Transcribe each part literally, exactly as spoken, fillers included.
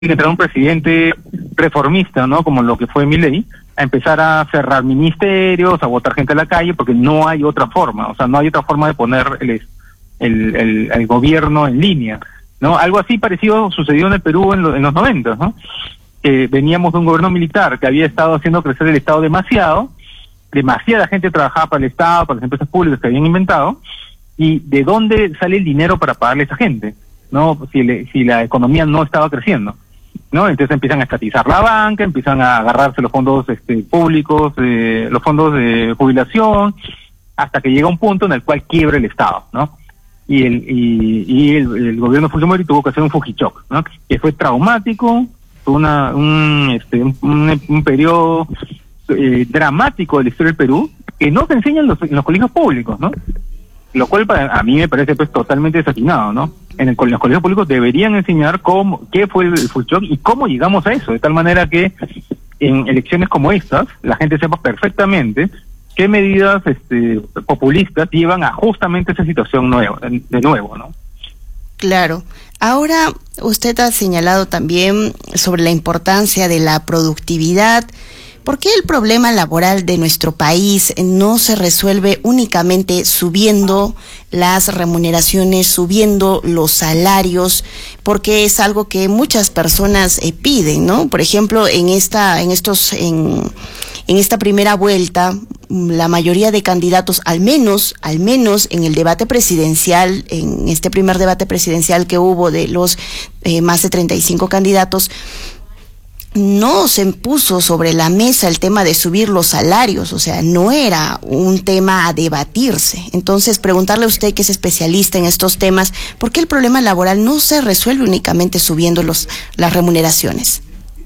que entrar un presidente reformista, ¿no? Como lo que fue Milei, a empezar a cerrar ministerios, a botar gente a la calle, porque no hay otra forma, o sea, no hay otra forma de poner el, el, el, el gobierno en línea, ¿no? Algo así parecido sucedió en el Perú en, lo, en los noventas, ¿no? Que veníamos de un gobierno militar que había estado haciendo crecer el Estado demasiado, demasiada gente trabajaba para el Estado, para las empresas públicas que habían inventado, y ¿de dónde sale el dinero para pagarle a esa gente? ¿No? Si, le, si la economía no estaba creciendo, ¿no? Entonces empiezan a estatizar la banca, empiezan a agarrarse los fondos este, públicos, eh, los fondos de jubilación, hasta que llega un punto en el cual quiebra el Estado, ¿no? Y el y, y el, el gobierno de Fujimori tuvo que hacer un Fujichoc, ¿no? Que fue traumático, fue una, un, este, un, un, un periodo eh, dramático de la historia del Perú, que no se enseñan los, en los colegios públicos, ¿no? Lo cual para, a mí me parece pues totalmente desatinado, ¿no? En, el, en los colegios públicos deberían enseñar cómo, qué fue el, el Fujichoc y cómo llegamos a eso, de tal manera que en elecciones como estas la gente sepa perfectamente qué medidas este, populistas llevan a justamente esa situación nueva, de nuevo, ¿no? Claro. Ahora usted ha señalado también sobre la importancia de la productividad. ¿Por qué el problema laboral de nuestro país no se resuelve únicamente subiendo las remuneraciones, subiendo los salarios? Porque es algo que muchas personas eh, piden, ¿no? Por ejemplo, en esta, en estos, en, en esta primera vuelta, la mayoría de candidatos, al menos, al menos en el debate presidencial, en este primer debate presidencial que hubo de los eh, más de treinta y cinco candidatos, no se puso sobre la mesa el tema de subir los salarios, o sea, no era un tema a debatirse. Entonces, preguntarle a usted, que es especialista en estos temas, ¿por qué el problema laboral no se resuelve únicamente subiendo los las remuneraciones?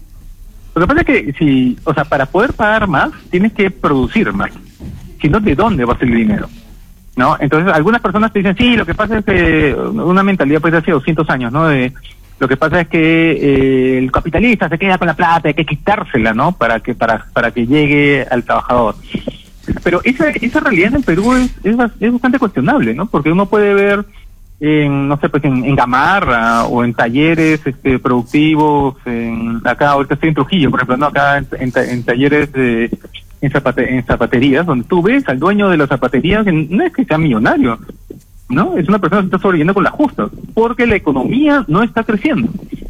Lo que pasa es que, si, o sea, para poder pagar más, tienes que producir más. Si no, ¿de dónde va a salir el dinero? ¿No? Entonces, algunas personas te dicen, sí, lo que pasa es que una mentalidad pues de hace doscientos años, ¿no? De Lo que pasa es que eh, el capitalista se queda con la plata, hay que quitársela, ¿no? Para que para para que llegue al trabajador. Pero esa esa realidad en el Perú es, es, es bastante cuestionable, ¿no? Porque uno puede ver en, no sé, pues en, en Gamarra o en talleres este, productivos, en, acá ahorita estoy en Trujillo, por ejemplo, ¿no? Acá en, en, en talleres de, en, zapate, en zapaterías, donde tú ves al dueño de las zapaterías, que no es que sea millonario, ¿no? Es una persona que está sobreviviendo con las justas, porque la economía no está creciendo,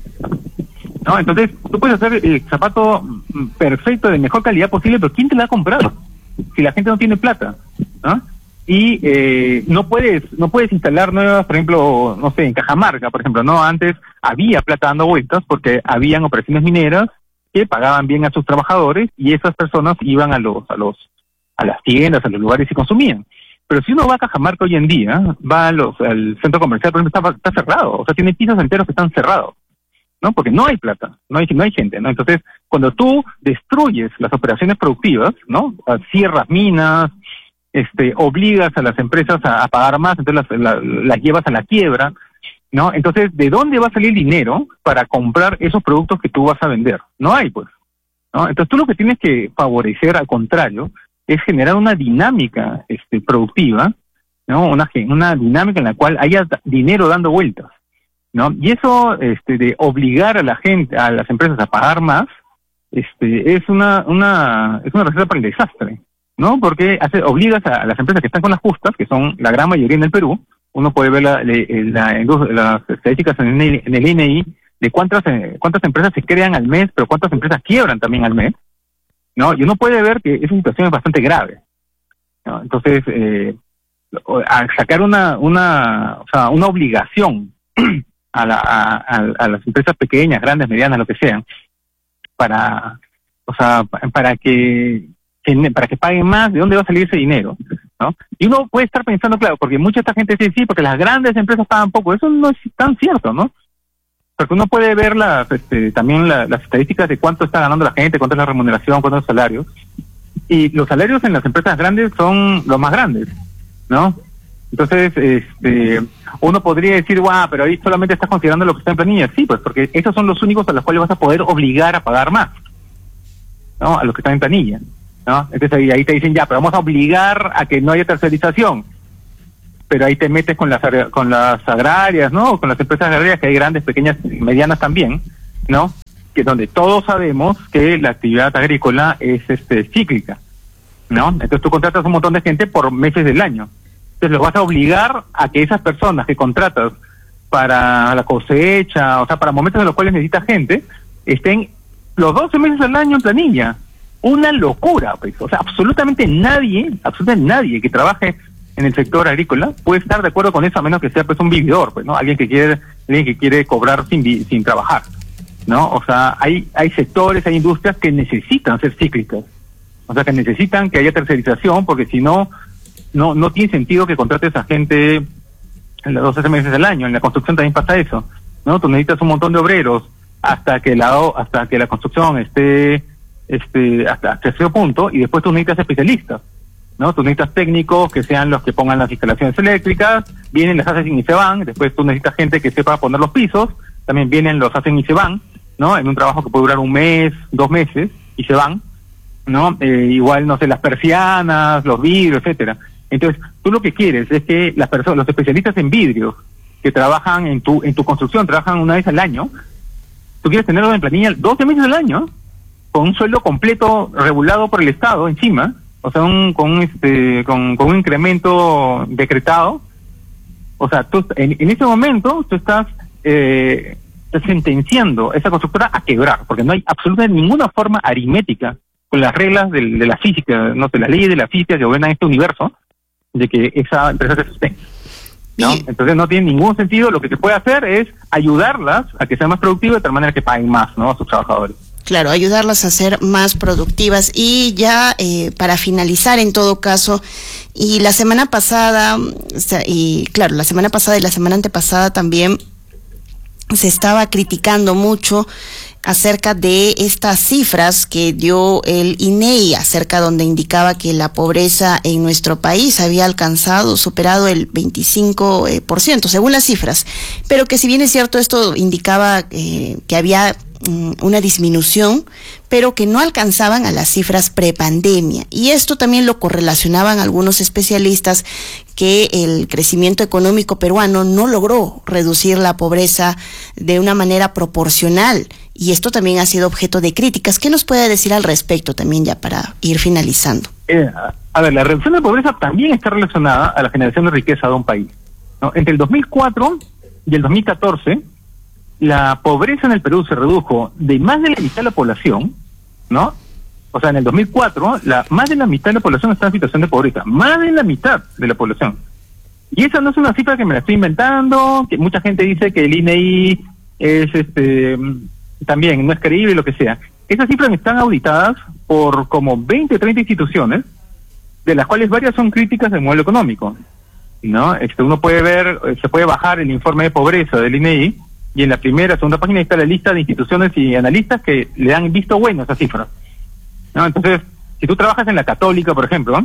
¿no? Entonces, tú puedes hacer el zapato perfecto, de mejor calidad posible, pero ¿quién te la va a comprar? Si la gente no tiene plata, ¿no? Y eh, no puedes no puedes instalar nuevas, por ejemplo, no sé, en Cajamarca, por ejemplo, ¿no? Antes había plata dando vueltas porque habían operaciones mineras que pagaban bien a sus trabajadores y esas personas iban a los a los a las tiendas, a los lugares y consumían. Pero si uno va a Cajamarca hoy en día, va a los, al centro comercial, por ejemplo, está, está cerrado, o sea, tiene pisos enteros que están cerrados, ¿no? Porque no hay plata, no hay no hay gente, ¿no? Entonces, cuando tú destruyes las operaciones productivas, ¿no? Cierras minas, este, obligas a las empresas a, a pagar más, entonces las, la, las llevas a la quiebra, ¿no? Entonces, ¿de dónde va a salir dinero para comprar esos productos que tú vas a vender? No hay, pues, ¿no? Entonces, tú lo que tienes que favorecer, al contrario, es generar una dinámica este, productiva, ¿no? Una, una dinámica en la cual haya dinero dando vueltas, ¿no? Y eso este, de obligar a la gente, a las empresas a pagar más, este, es una, una, es una receta para el desastre, ¿no? Porque hace, obligas a, a las empresas que están con las justas, que son la gran mayoría en el Perú. Uno puede ver la, la, la, las estadísticas en el, en el N I de cuántas, cuántas empresas se crean al mes, pero cuántas empresas quiebran también al mes, ¿no? Y uno puede ver que esa situación es bastante grave, ¿no? Entonces, eh, al sacar una, una, o sea, una obligación a, la, a, a, a las empresas pequeñas, grandes, medianas, lo que sean, para, o sea, para que, que para que paguen más, ¿de dónde va a salir ese dinero? ¿No? Y uno puede estar pensando, claro, porque mucha esta gente dice, sí, porque las grandes empresas pagan poco. Eso no es tan cierto, ¿no? Porque uno puede ver las, este, también la, las estadísticas de cuánto está ganando la gente, cuánto es la remuneración, cuántos los salarios. Y los salarios en las empresas grandes son los más grandes, ¿no? Entonces, este, uno podría decir, guau, pero ahí solamente estás considerando lo que está en planilla. Sí, pues, porque esos son los únicos a los cuales vas a poder obligar a pagar más, ¿no? A los que están en planilla, ¿no? Entonces ahí, ahí te dicen, ya, pero vamos a obligar a que no haya tercerización. Pero ahí te metes con las con las agrarias, ¿no? Con las empresas agrarias, que hay grandes, pequeñas, medianas también, ¿no? Que donde todos sabemos que la actividad agrícola es este cíclica, ¿no? Entonces tú contratas un montón de gente por meses del año. Entonces los vas a obligar a que esas personas que contratas para la cosecha, o sea, para momentos en los cuales necesitas gente, estén los doce meses del año en planilla. Una locura, pues. O sea, absolutamente nadie, absolutamente nadie que trabaje en el sector agrícola puede estar de acuerdo con eso, a menos que sea pues un vividor, pues, ¿no? Alguien que quiere, alguien que quiere cobrar sin vi- sin trabajar, ¿no? O sea, hay hay sectores, hay industrias que necesitan ser cíclicas. O sea, que necesitan que haya tercerización, porque si no, no no tiene sentido que contrates a gente en los doce meses del año. En la construcción también pasa eso, ¿no? Tú necesitas un montón de obreros hasta que la hasta que la construcción esté este hasta, hasta cierto punto, y después tú necesitas especialistas, ¿no? Tú necesitas técnicos que sean los que pongan las instalaciones eléctricas, vienen, las hacen y se van. Después tú necesitas gente que sepa poner los pisos, también vienen, los hacen y se van, ¿no? En un trabajo que puede durar un mes, dos meses, y se van, ¿no? Eh, igual, no sé, las persianas, los vidrios, etcétera. Entonces, tú lo que quieres es que las personas, los especialistas en vidrios, que trabajan en tu en tu construcción, trabajan una vez al año, tú quieres tenerlos en planilla doce meses al año, con un sueldo completo regulado por el Estado encima, o sea, un, con, un, este, con, con un incremento decretado. O sea, tú en, en ese momento tú estás, eh, estás sentenciando a esa constructora a quebrar, porque no hay absolutamente ninguna forma aritmética con las reglas de, de la física, no sé, las leyes de la física que gobiernan este universo, de que esa empresa se sostenga, ¿no? Bien. Entonces no tiene ningún sentido. Lo que se puede hacer es ayudarlas a que sean más productivas, de tal manera que paguen más, ¿no?, a sus trabajadores. Claro, ayudarlas a ser más productivas. Y ya eh, para finalizar, en todo caso, y la semana pasada, o sea, y claro, la semana pasada y la semana antepasada también se estaba criticando mucho acerca de estas cifras que dio el I N E I, acerca donde indicaba que la pobreza en nuestro país había alcanzado, superado el veinticinco por ciento, según las cifras, pero que si bien es cierto, esto indicaba eh, que había una disminución, pero que no alcanzaban a las cifras prepandemia. Y esto también lo correlacionaban algunos especialistas, que el crecimiento económico peruano no logró reducir la pobreza de una manera proporcional. Y esto también ha sido objeto de críticas. ¿Qué nos puede decir al respecto también, ya para ir finalizando? Eh, a ver, la reducción de pobreza también está relacionada a la generación de riqueza de un país, ¿no? Entre el dos mil cuatro y el dos mil catorce, la pobreza en el Perú se redujo de más de la mitad de la población, ¿no? O sea, en el dos mil cuatro, la, más de la mitad de la población está en situación de pobreza, más de la mitad de la población. Y esa no es una cifra que me la estoy inventando, que mucha gente dice que el I N E I es, este, también no es creíble y lo que sea. Esas cifras están auditadas por como veinte o treinta instituciones, de las cuales varias son críticas del modelo económico, ¿no? Este, uno puede ver, se puede bajar el informe de pobreza del I N E I, y en la primera, segunda página está la lista de instituciones y analistas que le han visto bueno a esas cifras, ¿no? Entonces, si tú trabajas en la Católica, por ejemplo,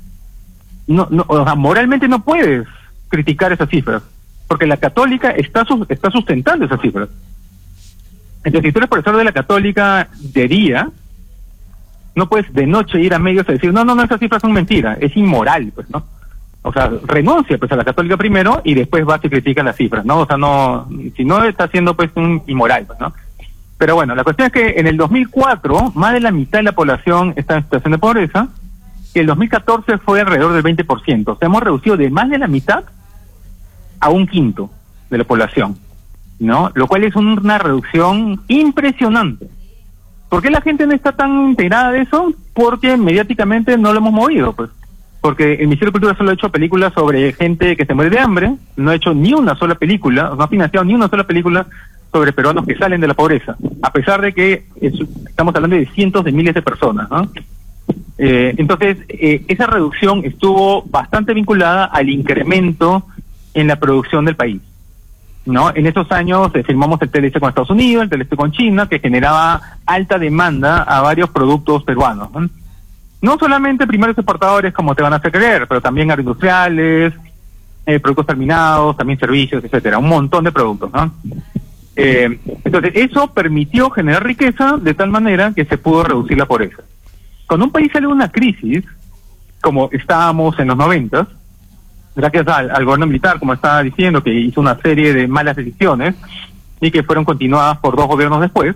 no, no, o sea, moralmente no puedes criticar esas cifras, porque la Católica está está sustentando esas cifras. Entonces, si tú eres profesor de la Católica de día, no puedes de noche ir a medios a decir, no, no, no, esas cifras son mentiras, es inmoral, pues, ¿no? O sea, renuncia pues a la Católica primero y después vas y criticas las cifras, ¿no? O sea, no, si no está siendo pues un inmoral, pues, ¿no? Pero bueno, la cuestión es que en el dos mil cuatro más de la mitad de la población está en situación de pobreza, y el dos mil catorce fue alrededor del veinte por ciento. O sea, hemos reducido de más de la mitad a un quinto de la población, ¿no? Lo cual es una reducción impresionante. ¿Por qué la gente no está tan enterada de eso? Porque mediáticamente no lo hemos movido, pues. Porque el Ministerio de Cultura solo ha hecho películas sobre gente que se muere de hambre, no ha hecho ni una sola película, no ha financiado ni una sola película sobre peruanos que salen de la pobreza, a pesar de que es, estamos hablando de cientos de miles de personas, ¿no? Eh, entonces, eh, esa reducción estuvo bastante vinculada al incremento en la producción del país, ¿no? En esos años eh, firmamos el T L C con Estados Unidos, el T L C con China, que generaba alta demanda a varios productos peruanos, ¿no? No solamente primarios exportadores, como te van a hacer creer, pero también agroindustriales, eh, productos terminados, también servicios, etcétera, un montón de productos, ¿no? Eh, entonces, eso permitió generar riqueza de tal manera que se pudo reducir la pobreza. Cuando un país sale de una crisis, como estábamos en los noventas, gracias al, al gobierno militar, como estaba diciendo, que hizo una serie de malas decisiones, y que fueron continuadas por dos gobiernos después.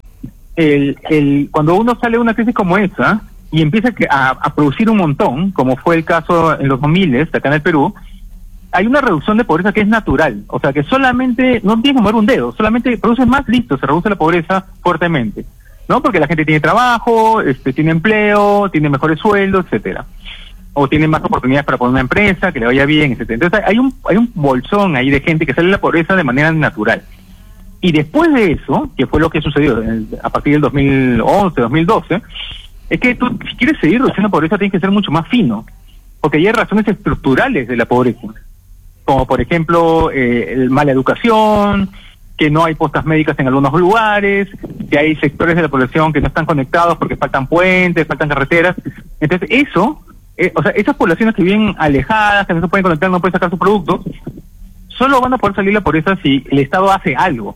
El, el, cuando uno sale de una crisis como esa y empieza a, a producir un montón, como fue el caso en los dos mil, acá en el Perú, hay una reducción de pobreza que es natural. O sea, que solamente, no tienes que mover un dedo, solamente produces más, listo, se reduce la pobreza fuertemente, ¿no? Porque la gente tiene trabajo, este, tiene empleo, tiene mejores sueldos, etcétera. O tiene más oportunidades para poner una empresa, que le vaya bien, etcétera. Entonces hay un, hay un bolsón ahí de gente que sale de la pobreza de manera natural. Y después de eso, que fue lo que sucedió a partir del dos mil once, dos mil doce, es que tú, si quieres seguir reduciendo la pobreza, tienes que ser mucho más fino, porque hay razones estructurales de la pobreza, como por ejemplo eh, el mala educación, que no hay postas médicas en algunos lugares, que hay sectores de la población que no están conectados porque faltan puentes, faltan carreteras. Entonces eso, eh, o sea, esas poblaciones que viven alejadas, que no se pueden conectar, no pueden sacar sus productos, solo van a poder salir de la pobreza si el Estado hace algo.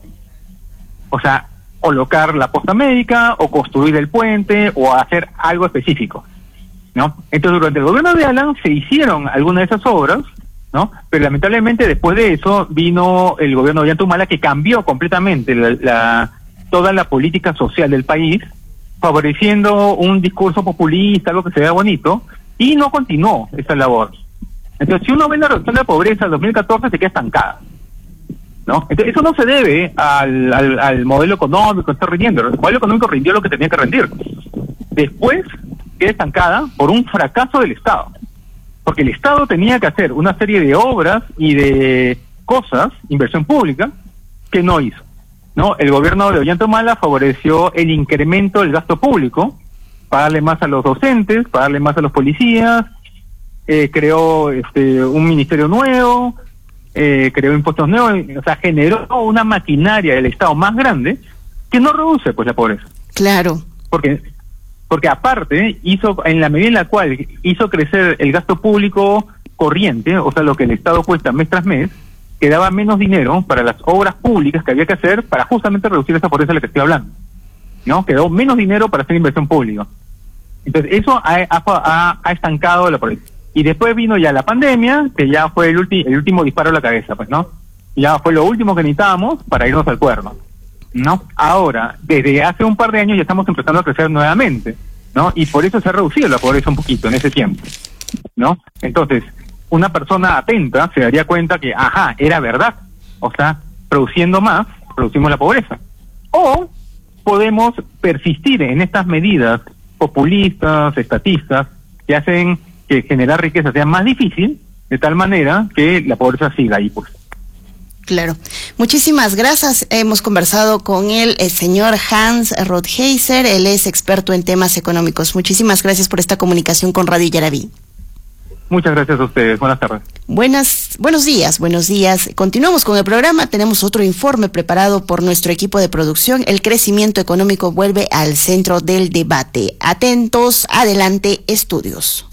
O sea, colocar la posta médica, o construir el puente, o hacer algo específico, ¿no? Entonces, durante el gobierno de Alan se hicieron algunas de esas obras, ¿no? Pero lamentablemente después de eso vino el gobierno de Ollanta que cambió completamente la, la, toda la política social del país, favoreciendo un discurso populista, algo que se vea bonito, y no continuó esa labor. Entonces, si uno ve la reducción de la pobreza en dos mil catorce, se queda estancada, ¿no? Entonces, eso no se debe al, al, al modelo económico que está rindiendo. El modelo económico rindió lo que tenía que rendir. Después queda estancada por un fracaso del Estado. Porque el Estado tenía que hacer una serie de obras y de cosas, inversión pública, que no hizo, ¿no? El gobierno de Ollanta Humala favoreció el incremento del gasto público, pagarle más a los docentes, pagarle más a los policías, eh, creó este un ministerio nuevo, eh, creó impuestos nuevos, o sea, generó una maquinaria del Estado más grande que no reduce pues la pobreza. Claro. Porque porque aparte hizo, en la medida en la cual hizo crecer el gasto público corriente, o sea, lo que el Estado cuesta mes tras mes, quedaba menos dinero para las obras públicas que había que hacer para justamente reducir esa pobreza de la que estoy hablando, ¿no? Quedó menos dinero para hacer inversión pública. Entonces, eso ha, ha, ha estancado la pobreza. Y después vino ya la pandemia, que ya fue el, ulti, el último disparo a la cabeza, pues, ¿no? Ya fue lo último que necesitábamos para irnos al cuerno, ¿no? Ahora, desde hace un par de años ya estamos empezando a crecer nuevamente, ¿no? Y por eso se ha reducido la pobreza un poquito en ese tiempo, ¿no? Entonces, una persona atenta se daría cuenta que, ajá, era verdad. O sea, produciendo más, producimos la pobreza. O podemos persistir en estas medidas populistas, estatistas, que hacen que generar riqueza sea más difícil, de tal manera que la pobreza siga ahí, pues. Claro. Muchísimas gracias. Hemos conversado con el, el señor Hans Rothheiser. Él es experto en temas económicos. Muchísimas gracias por esta comunicación con Radio Yaraví. Muchas gracias a ustedes. Buenas tardes. Buenas, buenos días, buenos días. Continuamos con el programa. Tenemos otro informe preparado por nuestro equipo de producción. El crecimiento económico vuelve al centro del debate. Atentos, adelante, estudios.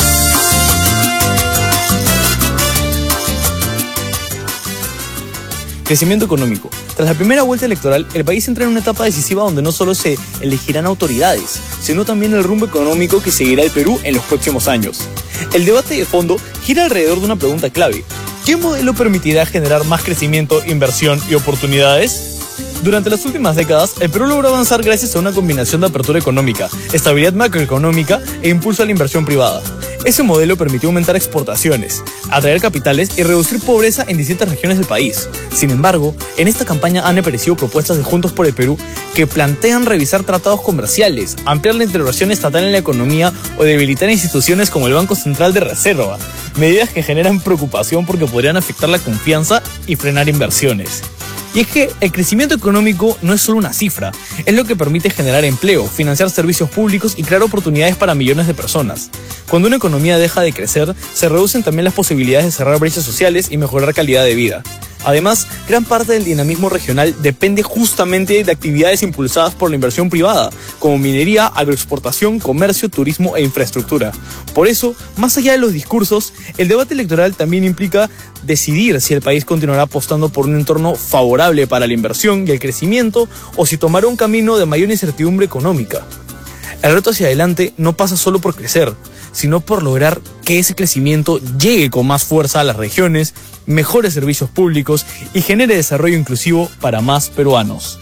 Crecimiento económico. Tras la primera vuelta electoral, el país entra en una etapa decisiva donde no solo se elegirán autoridades, sino también el rumbo económico que seguirá el Perú en los próximos años. El debate de fondo gira alrededor de una pregunta clave. ¿Qué modelo permitirá generar más crecimiento, inversión y oportunidades? Durante las últimas décadas, el Perú logró avanzar gracias a una combinación de apertura económica, estabilidad macroeconómica e impulso a la inversión privada. Ese modelo permitió aumentar exportaciones, atraer capitales y reducir pobreza en distintas regiones del país. Sin embargo, en esta campaña han aparecido propuestas de Juntos por el Perú que plantean revisar tratados comerciales, ampliar la intervención estatal en la economía o debilitar instituciones como el Banco Central de Reserva, medidas que generan preocupación porque podrían afectar la confianza y frenar inversiones. Y es que el crecimiento económico no es solo una cifra, es lo que permite generar empleo, financiar servicios públicos y crear oportunidades para millones de personas. Cuando una economía deja de crecer, se reducen también las posibilidades de cerrar brechas sociales y mejorar calidad de vida. Además, gran parte del dinamismo regional depende justamente de actividades impulsadas por la inversión privada, como minería, agroexportación, comercio, turismo e infraestructura. Por eso, más allá de los discursos, el debate electoral también implica decidir si el país continuará apostando por un entorno favorable para la inversión y el crecimiento o si tomará un camino de mayor incertidumbre económica. El reto hacia adelante no pasa solo por crecer, sino por lograr que ese crecimiento llegue con más fuerza a las regiones mejore servicios públicos y genere desarrollo inclusivo para más peruanos.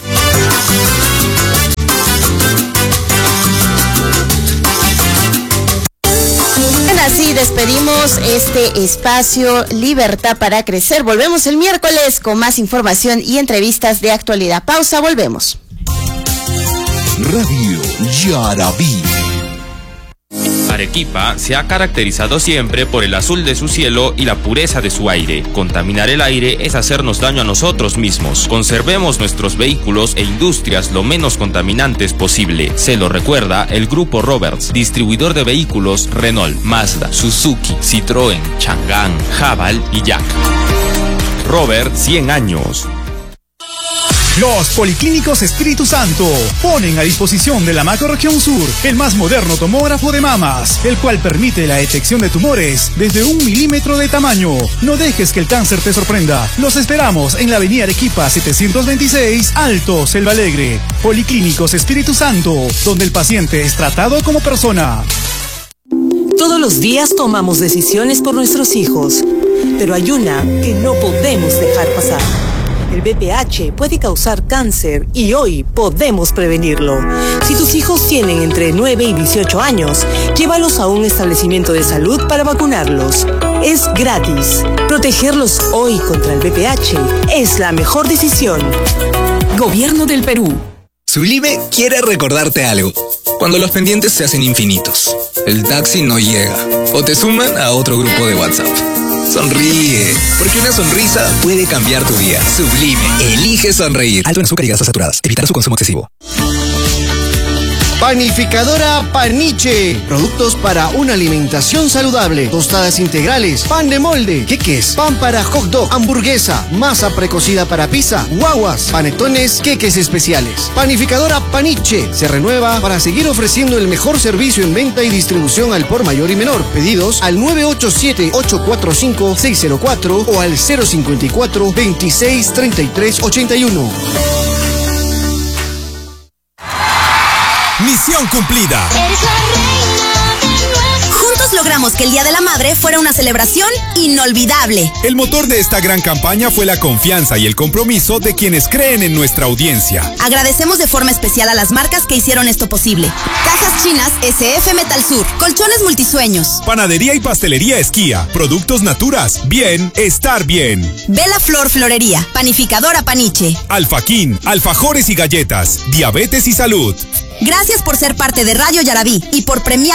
Así despedimos este espacio Libertad para Crecer. Volvemos el miércoles con más información y entrevistas de actualidad. Pausa, volvemos. Radio Yaraví. Arequipa se ha caracterizado siempre por el azul de su cielo y la pureza de su aire. Contaminar el aire es hacernos daño a nosotros mismos. Conservemos nuestros vehículos e industrias lo menos contaminantes posible. Se lo recuerda el Grupo Roberts, distribuidor de vehículos Renault, Mazda, Suzuki, Citroën, Chang'an, Haval y Jack. Robert, cien años. Los Policlínicos Espíritu Santo ponen a disposición de la Macrorregión Sur el más moderno tomógrafo de mamas, el cual permite la detección de tumores desde un milímetro de tamaño. No dejes que el cáncer te sorprenda. Los esperamos en la avenida Arequipa setecientos veintiséis, Alto, Selva Alegre. Policlínicos Espíritu Santo, donde el paciente es tratado como persona. Todos los días tomamos decisiones por nuestros hijos, pero hay una que no podemos dejar pasar. El V P H puede causar cáncer y hoy podemos prevenirlo. Si tus hijos tienen entre nueve y dieciocho años, llévalos a un establecimiento de salud para vacunarlos. Es gratis. Protegerlos hoy contra el V P H es la mejor decisión. Gobierno del Perú. Sublime quiere recordarte algo. Cuando los pendientes se hacen infinitos, el taxi no llega o te suman a otro grupo de WhatsApp. Sonríe, porque una sonrisa puede cambiar tu día. Sublime, elige sonreír. Alto en azúcar y grasas saturadas. Evitar su consumo excesivo. Panificadora Paniche. Productos para una alimentación saludable. Tostadas integrales, pan de molde, queques, pan para hot dog, hamburguesa, masa precocida para pizza, guaguas, panetones, queques especiales. Panificadora Paniche se renueva para seguir ofreciendo el mejor servicio en venta y distribución al por mayor y menor. Pedidos al nueve ocho siete, ocho cuatro cinco, seis cero cuatro o al cero cinco cuatro, veintiséis, treinta y tres, ochenta y uno. Misión cumplida. Juntos logramos que el Día de la Madre fuera una celebración inolvidable. El motor de esta gran campaña fue la confianza y el compromiso de quienes creen en nuestra audiencia. Agradecemos de forma especial a las marcas que hicieron esto posible. Cajas Chinas S F Metal Sur, Colchones Multisueños, Panadería y Pastelería Esquía, Productos Naturas, bien, estar bien. Bella Flor Florería, Panificadora Paniche, Alfaquín, alfajores y galletas, diabetes y salud. Gracias por ser parte de Radio Yaraví y por premiar